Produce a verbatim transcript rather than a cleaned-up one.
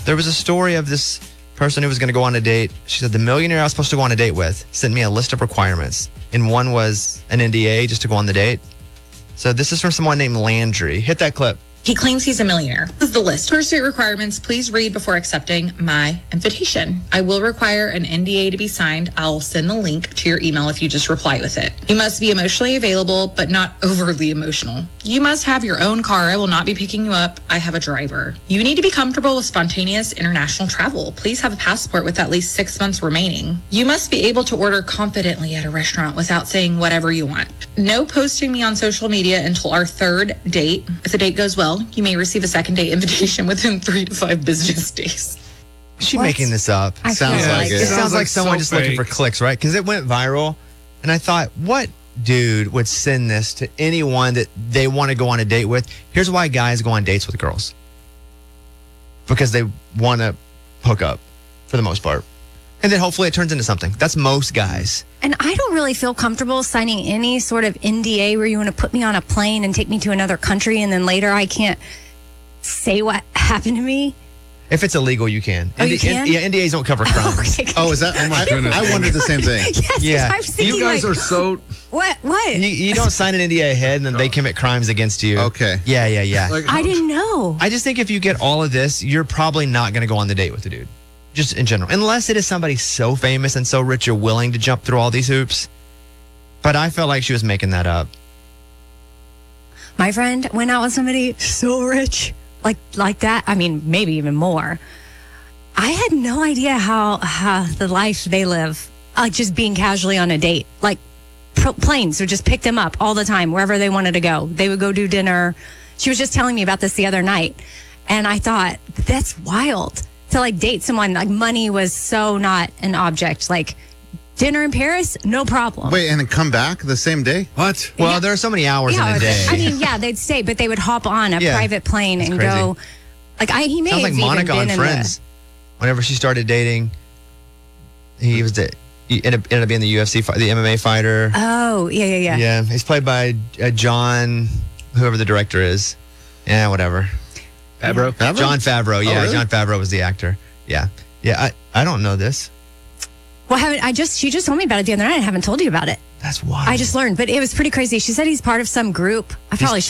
There was a story of this person who was going to go on a date. She said the millionaire I was supposed to go on a date with sent me a list of requirements. And one was an N D A just to go on the date. So this is from someone named Landry. Hit that clip. He claims he's a millionaire. This is the list. First date requirements, please read before accepting my invitation. I will require an N D A to be signed. I'll send the link to your email if you just reply with it. You must be emotionally available, but not overly emotional. You must have your own car. I will not be picking you up. I have a driver. You need to be comfortable with spontaneous international travel. Please have a passport with at least six months remaining. You must be able to order confidently at a restaurant without saying whatever you want. No posting me on social media until our third date. If the date goes well, you may receive a second date invitation within three to five business days. Is she What? making this up? I Sounds feel like It it. sounds, Sounds like, like someone so just looking for fake. clicks, right? Because it went viral. And I thought, what dude would send this to anyone that they want to go on a date with? Here's why guys go on dates with girls. Because they want to hook up, for the most part. And then hopefully it turns into something. That's most guys. And I don't really feel comfortable signing any sort of N D A where you want to put me on a plane and take me to another country and then later I can't say what happened to me. If it's illegal, you can. Oh, you N D- can? yeah, N D As don't cover crimes. Okay. Oh, is that? I, goodness. I wondered the same thing. Yes, 'cause Yeah. I was thinking You guys like, are so what? What? You, you don't sign an N D A ahead and then they commit crimes against you. Okay. Yeah, yeah, yeah. like I didn't know. I just think if you get all of this, you're probably not going to go on the date with the dude. Just in general. Unless it is somebody so famous and so rich you're willing to jump through all these hoops. But I felt like she was making that up. My friend went out with somebody so rich, like like that. I mean, maybe even more. I had no idea how, how the life they live, like just being casually on a date. Like pr- planes would just pick them up all the time, wherever they wanted to go. They would go do dinner. She was just telling me about this the other night. And I thought, that's wild to like date someone. Like money was so not an object. Like dinner in Paris, no problem. Wait, and then come back the same day? what? Well, there are so many hours Yeah, in a day. I mean, yeah, they'd stay, but they would hop on a Yeah, private plane that's and crazy. go. Like I, he may Sounds have like Monica even on been in Friends. Whenever she started dating, he was the, he ended, up, ended up being the U F C, fi- the M M A fighter. The, oh, yeah, yeah, yeah. Yeah, he's played by uh, John, whoever the director is. Yeah, whatever. Fabro? Favreau? John Favreau. Yeah, Oh, really? John Favreau was the actor. Yeah, yeah. I, I don't know this. Well, I haven't, I just she just told me about it the other night. I haven't told you about it. That's wild. I just learned, but it was pretty crazy. She said he's part of some group. I probably should.